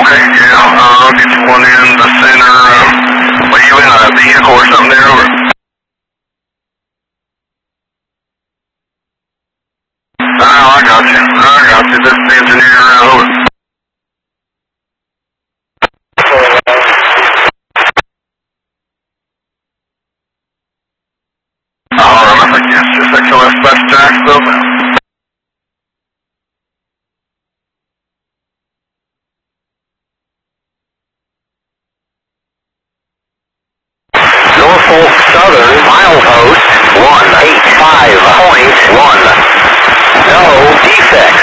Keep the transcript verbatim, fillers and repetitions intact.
Okay, yeah, uh, I'll get you one in the center. Uh, are you in a vehicle or something there? Over? Oh, I got you. I got you. This is the engineer. Uh, over. Alright, I think yes, just X L S West Jacksonville. Norfolk Southern, milepost one eight five point one. No defects.